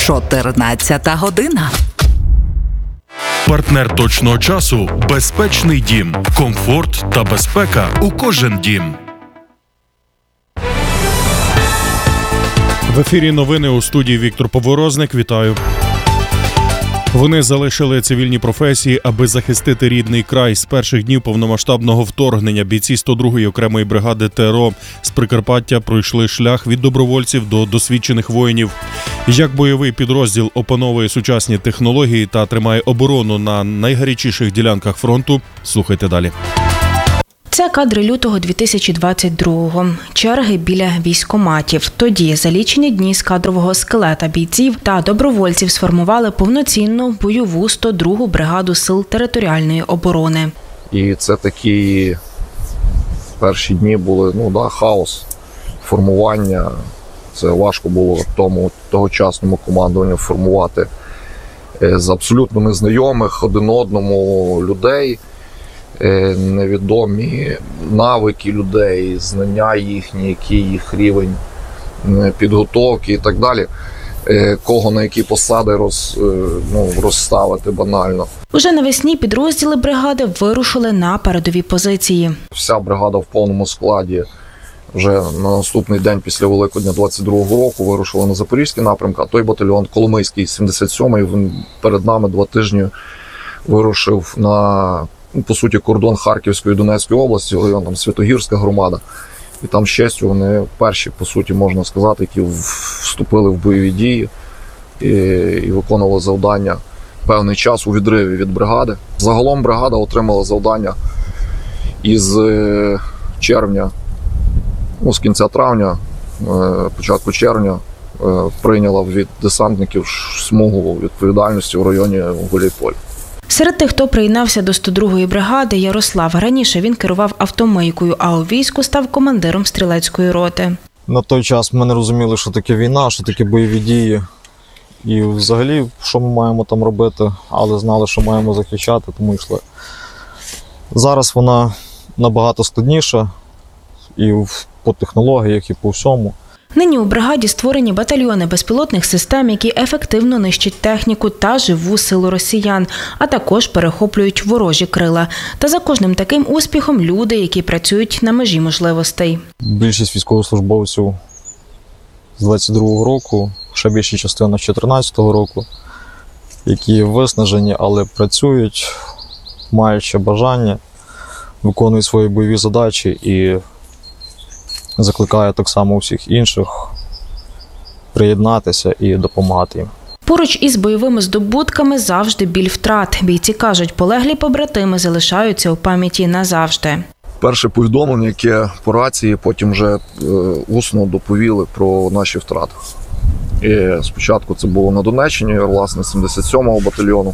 14 година. Партнер точного часу – безпечний дім. Комфорт та безпека у кожен дім. В ефірі новини, у студії Віктор Поворозник. Вітаю. Вони залишили цивільні професії, аби захистити рідний край. З перших днів повномасштабного вторгнення бійці 102-ї окремої бригади ТРО з Прикарпаття пройшли шлях від добровольців до досвідчених воїнів. Як бойовий підрозділ опановує сучасні технології та тримає оборону на найгарячіших ділянках фронту, слухайте далі. Це кадри лютого 2022-го. Черги біля військкоматів. Тоді за лічені дні з кадрового скелета бійців та добровольців сформували повноцінну бойову 102-гу бригаду сил територіальної оборони. І це такі перші дні були, хаос, формування. Це важко було тогочасному командуванню формувати з абсолютно незнайомих один одному людей. Невідомі навики людей, знання їхні, який їх рівень підготовки і так далі. Кого на які посади розставити банально. Уже навесні підрозділи бригади вирушили на передові позиції. Вся бригада в повному складі вже на наступний день після Великодня 22-го року вирушила на Запорізький напрямок, а той батальйон Коломийський, 77-й, він перед нами 2 тижні вирушив на, по суті, кордон Харківської і Донецької області, район там Святогірська громада. І там з честю вони перші, по суті, можна сказати, які вступили в бойові дії і виконували завдання певний час у відриві від бригади. Загалом бригада отримала завдання із червня, з кінця травня, початку червня, прийняла від десантників смугу відповідальності в районі Гуляйполя. Серед тих, хто приєднався до 102-ї бригади, Ярослав. Раніше він керував автомийкою, а у війську став командиром стрілецької роти. На той час ми не розуміли, що таке війна, що таке бойові дії. І взагалі, що ми маємо там робити, але знали, що маємо захищати, тому йшли. Зараз вона набагато складніша і по технологіях, і по всьому. Нині у бригаді створені батальйони безпілотних систем, які ефективно нищать техніку та живу силу росіян, а також перехоплюють ворожі крила. Та за кожним таким успіхом люди, які працюють на межі можливостей. Більшість військовослужбовців з 22-го року, ще більша частина з 14-го року, які виснажені, але працюють, мають ще бажання, виконують свої бойові задачі і закликає так само всіх інших приєднатися і допомагати їм. Поруч із бойовими здобутками завжди біль втрат. Бійці кажуть, полеглі побратими залишаються у пам'яті назавжди. Перше повідомлення, яке по рації, потім вже усно доповіли про наші втрати. І спочатку це було на Донеччині, власне, 77-го батальйону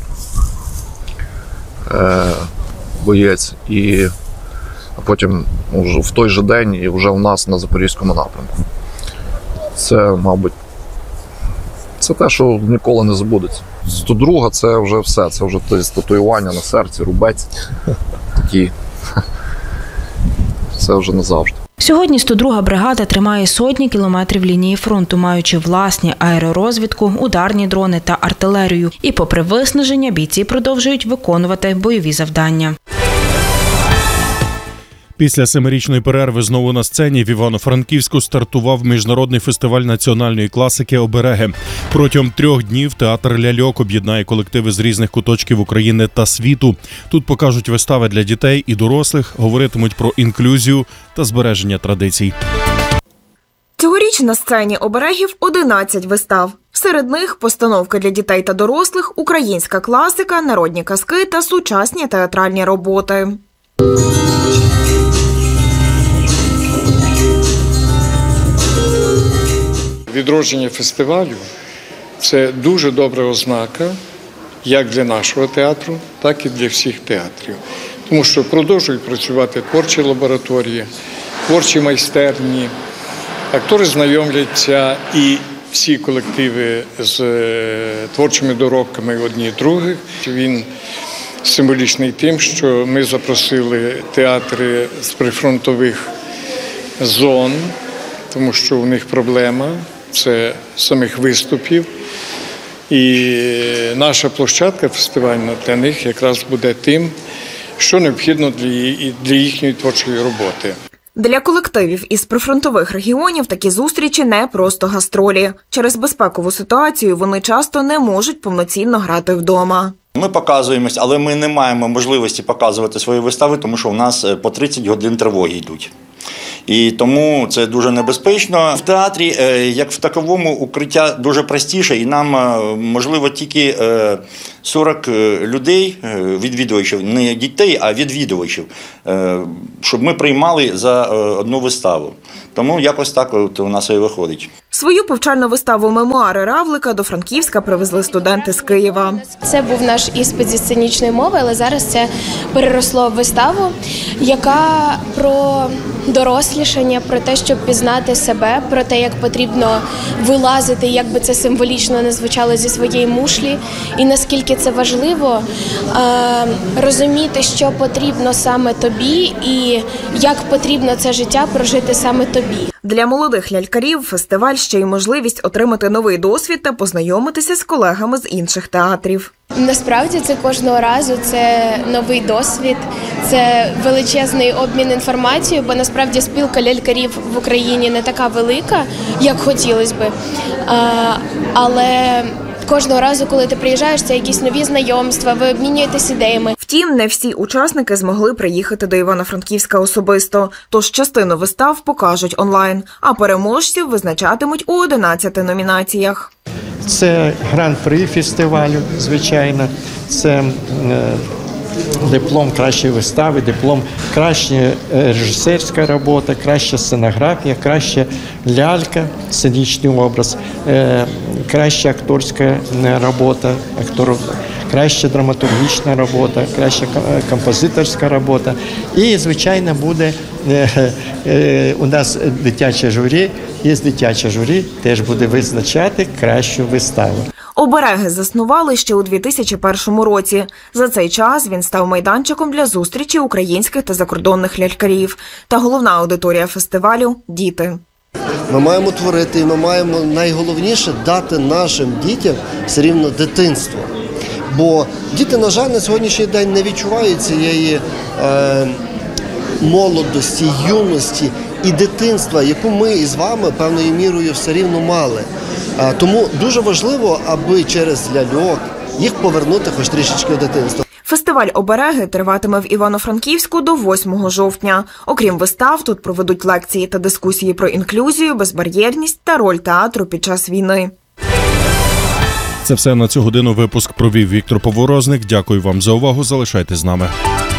боєць, а потім в той же день і вже в нас на Запорізькому напрямку. Це, мабуть, це те, що ніколи не забудеться. 102-га – це вже все, це вже татуювання на серці, рубець такий. Це вже назавжди. Сьогодні 102-га бригада тримає сотні кілометрів лінії фронту, маючи власні аеророзвідку, ударні дрони та артилерію. І попри виснаження, бійці продовжують виконувати бойові завдання. Після 7-річної перерви знову на сцені в Івано-Франківську стартував міжнародний фестиваль національної класики «Обереги». Протягом 3 днів театр ляльок об'єднає колективи з різних куточків України та світу. Тут покажуть вистави для дітей і дорослих, говоритимуть про інклюзію та збереження традицій. Цьогоріч на сцені «Оберегів» 11 вистав. Серед них постановки для дітей та дорослих, українська класика, народні казки та сучасні театральні роботи. Відродження фестивалю – це дуже добра ознака як для нашого театру, так і для всіх театрів. Тому що продовжують працювати творчі лабораторії, творчі майстерні, актори знайомляться і всі колективи з творчими доробками одні і других. Він символічний тим, що ми запросили театри з прифронтових зон, тому що у них проблема – це самих виступів. І наша площадка фестивальна для них якраз буде тим, що необхідно для їхньої творчої роботи. Для колективів із прифронтових регіонів такі зустрічі не просто гастролі. Через безпекову ситуацію вони часто не можуть повноцінно грати вдома. Ми показуємось, але ми не маємо можливості показувати свої вистави, тому що у нас по 30 годин тривоги йдуть. І тому це дуже небезпечно. В театрі, як в таковому, укриття дуже простіше, і нам можливо тільки 40 людей, відвідувачів, не дітей, а відвідувачів, щоб ми приймали за одну виставу. Тому якось так от у нас і виходить. Свою повчальну виставу «Мемуари Равлика» до Франківська привезли студенти з Києва. Це був наш іспит зі сценічної мови, але зараз це переросло в виставу, яка про дорослішання, про те, щоб пізнати себе, про те, як потрібно вилазити, як би це символічно не звучало, зі своєї мушлі, і наскільки це важливо розуміти, що потрібно саме тобі і як потрібно це життя прожити саме тобі. Для молодих лялькарів фестиваль ще й можливість отримати новий досвід та познайомитися з колегами з інших театрів. Насправді це кожного разу це новий досвід, це величезний обмін інформацією, бо насправді спілка лялькарів в Україні не така велика, як хотілося би. Але кожного разу, коли ти приїжджаєш, це якісь нові знайомства, ви обмінюєтесь ідеями. Втім, не всі учасники змогли приїхати до Івано-Франківська особисто, тож частину вистав покажуть онлайн, а переможців визначатимуть у 11 номінаціях. Це гран-при фестивалю, звичайно, це диплом кращої вистави, диплом краща режисерська робота, краща сценографія, краща лялька, сценічний образ, краща акторська робота, краща драматургічна робота, краща композиторська робота. І, звичайно, буде у нас дитяче журі, є дитяче журі, теж буде визначати кращу виставу. Обереги заснували ще у 2001 році. За цей час він став майданчиком для зустрічі українських та закордонних лялькарів. Та головна аудиторія фестивалю – діти. Ми маємо творити і ми маємо найголовніше дати нашим дітям все рівно дитинство. Бо діти, на жаль, на сьогоднішній день не відчувають цієї молодості, юності і дитинства, яку ми із вами певною мірою все рівно мали. Тому дуже важливо, аби через ляльок їх повернути хоч трішечки в дитинство. Фестиваль «Обереги» триватиме в Івано-Франківську до 8 жовтня. Окрім вистав, тут проведуть лекції та дискусії про інклюзію, безбар'єрність та роль театру під час війни. Це все на цю годину. Випуск провів Віктор Поворозник. Дякую вам за увагу. Залишайтесь з нами.